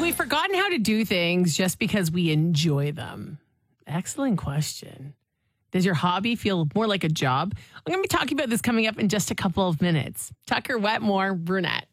we forgotten how to do things just because we enjoy them? Excellent question. Does your hobby feel more like a job? I'm going to be talking about this coming up in just a couple of minutes. Tucker Wetmore, brunette.